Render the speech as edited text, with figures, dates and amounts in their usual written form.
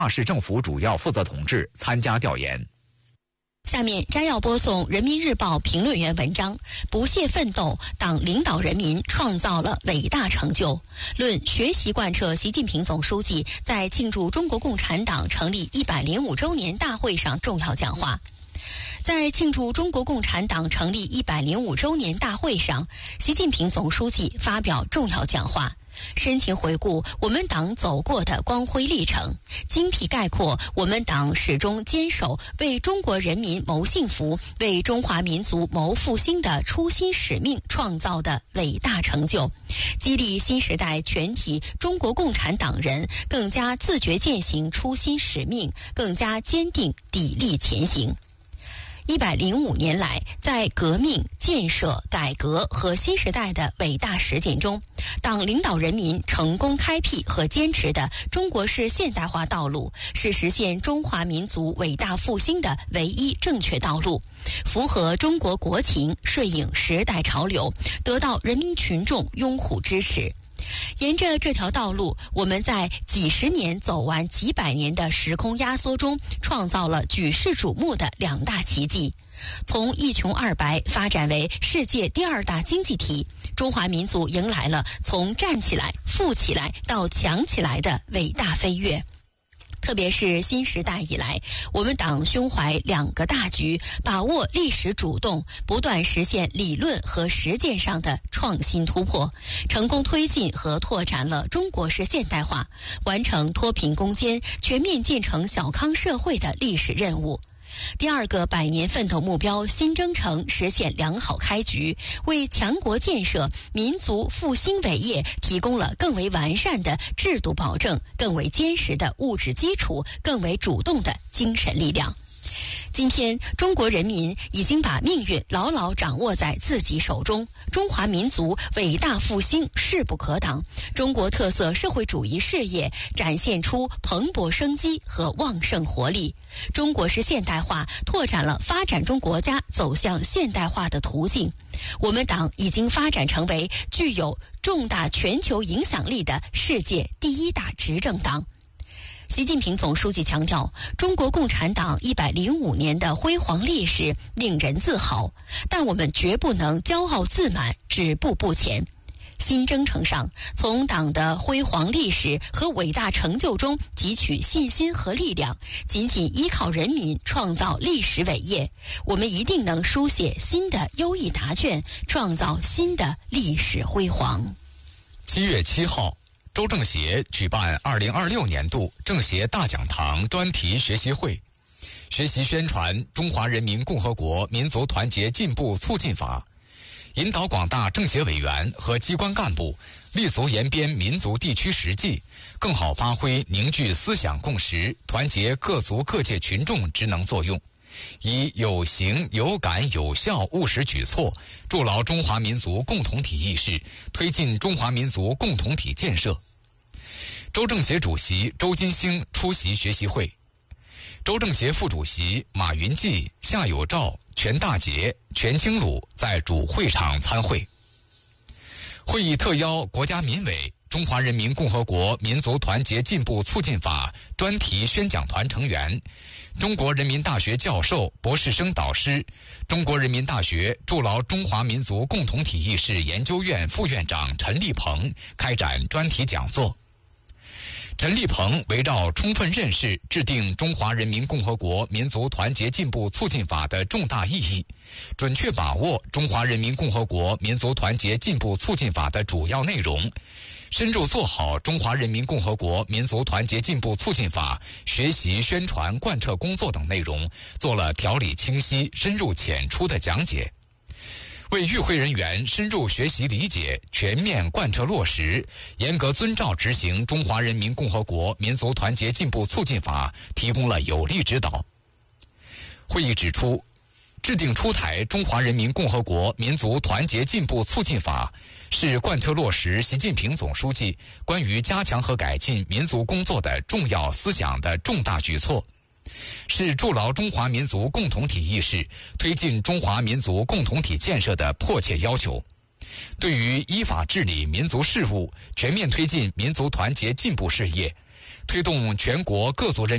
市政府主要负责同志参加调研。 下面摘要播送人民日报评论员文章：不懈奋斗，党领导人民创造了伟大成就。论学习贯彻习近平总书记在庆祝中国共产党成立105周年大会上重要讲话。在庆祝中国共产党成立105周年大会上，习近平总书记发表重要讲话，深情回顾我们党走过的光辉历程，精辟概括我们党始终坚守为中国人民谋幸福、为中华民族谋复兴的初心使命创造的伟大成就，激励新时代全体中国共产党人更加自觉践行初心使命，更加坚定砥砺前行。105年来，在革命、建设、改革和新时代的伟大实践中，党领导人民成功开辟和坚持的中国式现代化道路，是实现中华民族伟大复兴的唯一正确道路，符合中国国情，顺应时代潮流，得到人民群众拥护支持。沿着这条道路，我们在几十年走完几百年的时空压缩中，创造了举世瞩目的2大奇迹。从一穷二白发展为世界第2大经济体，中华民族迎来了从站起来、富起来到强起来的伟大飞跃。特别是新时代以来，我们党胸怀2个大局，把握历史主动，不断实现理论和实践上的创新突破，成功推进和拓展了中国式现代化，完成脱贫攻坚、全面建成小康社会的历史任务。第2个100年奋斗目标新征程实现良好开局，为强国建设、民族复兴伟业提供了更为完善的制度保证、更为坚实的物质基础、更为主动的精神力量。今天，中国人民已经把命运牢牢掌握在自己手中，中华民族伟大复兴势不可挡，中国特色社会主义事业展现出蓬勃生机和旺盛活力，中国式现代化拓展了发展中国家走向现代化的途径。我们党已经发展成为具有重大全球影响力的世界第1大执政党。习近平总书记强调，中国共产党105年的辉煌历史令人自豪，但我们绝不能骄傲自满、止步不前。新征程上，从党的辉煌历史和伟大成就中汲取信心和力量，紧紧依靠人民创造历史伟业，我们一定能书写新的优异答卷，创造新的历史辉煌。 7月7号，周政协举办2026年度政协大讲堂专题学习会，学习宣传《中华人民共和国民族团结进步促进法》，引导广大政协委员和机关干部立足延边民族地区实际，更好发挥凝聚思想共识、团结各族各界群众职能作用，以有形、有感、有效务实举措，筑牢中华民族共同体意识，推进中华民族共同体建设。周政协主席周金星出席学习会，周政协副主席马云骥、夏有照、全大杰、全清鲁在主会场参会。会议特邀国家民委、中华人民共和国民族团结进步促进法专题宣讲团成员、中国人民大学教授、博士生导师、中国人民大学筑牢中华民族共同体意识研究院副院长陈立鹏开展专题讲座。陈立鹏围绕充分认识制定中华人民共和国民族团结进步促进法的重大意义，准确把握中华人民共和国民族团结进步促进法的主要内容，深入做好中华人民共和国民族团结进步促进法学习宣传贯彻工作等内容做了条理清晰、深入浅出的讲解，为与会人员深入学习理解、全面贯彻落实、严格遵照执行中华人民共和国民族团结进步促进法提供了有力指导。会议指出，制定出台中华人民共和国民族团结进步促进法，是贯彻落实习近平总书记关于加强和改进民族工作的重要思想的重大举措，是筑牢中华民族共同体意识、推进中华民族共同体建设的迫切要求。对于依法治理民族事务、全面推进民族团结进步事业、 推动全国各族人